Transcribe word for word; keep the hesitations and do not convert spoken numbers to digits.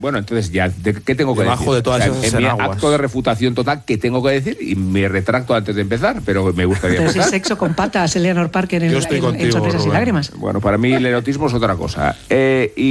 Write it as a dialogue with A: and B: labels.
A: Bueno, entonces ya, ¿de ¿qué tengo que
B: Debajo
A: decir?
B: de todas
A: O sea,
B: esas
A: en mi
B: enaguas.
A: acto de refutación total, ¿qué tengo que decir? Y me retracto antes de empezar, pero me gustaría
C: Entonces
A: empezar.
C: es sexo con patas, Eleanor Parker en,
B: Yo estoy
C: en- en
B: contigo,
C: Sorpresas y
B: Rubén.
C: Lágrimas.
A: Bueno, para mí el erotismo es otra cosa. Eh, y